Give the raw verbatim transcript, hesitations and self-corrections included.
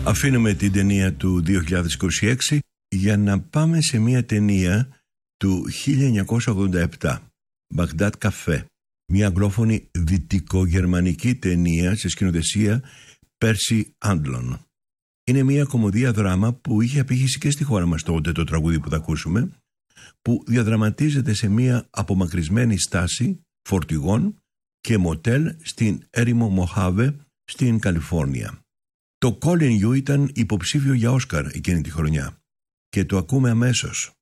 Αφήνουμε την ταινία του δύο χιλιάδες είκοσι έξι για να πάμε σε μια ταινία του χίλια εννιακόσια ογδόντα επτά, Baghdad Café, μια αγγλόφωνη δυτικογερμανική ταινία σε σκηνοθεσία Percy Adlon. Είναι μια κομμωδία δράμα που είχε απήχηση και στη χώρα μας τότε, το τραγούδι που θα ακούσουμε, που διαδραματίζεται σε μια απομακρυσμένη στάση φορτηγών και μοτέλ στην έρημο Μοχάβε στην Καλιφόρνια. Το Calling You ήταν υποψήφιο για Όσκαρ εκείνη τη χρονιά και το ακούμε αμέσως.